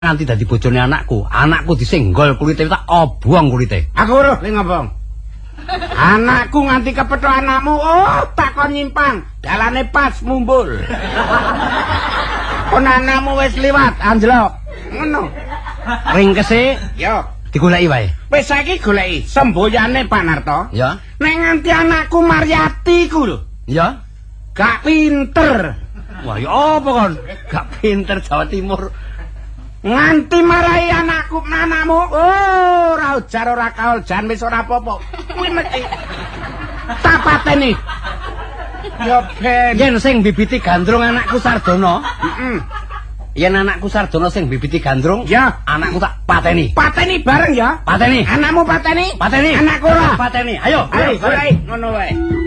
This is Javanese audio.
nganti dadi bojone anakku. Anakku disenggol kulite tak obong kulite. Aku weruh ning ngobong. Anakku nganti kepethuk anakmu, oh takon nyimpang, dalane pas mumbul. Kon anakmu wis liwat anjlok. Ngono. Ringkese Yo, digoleki wae. wis saiki goleki semboyane Pak Narto. Ya. Nek nganti anakku Maryati ku lho, Ya. gak pinter. Wah, ya apa kon? Gak pinter Jawa Timur. Nganti marahi anakku nanamu, oh ora ujar ora kaul jan wis ora apa-apa. Kuwi mesti tak pateni. Yo ben. Yen sing bibiti gandrung anakku Sardono, Heeh. yen anakku Sardono sing bibiti gandrung, Ya, anakku tak pateni. pateni bareng ya. Pateni. Anakmu pateni? Pateni. Anakku ora. Pateni. Ayo, Ayo, bareng. ngono wae.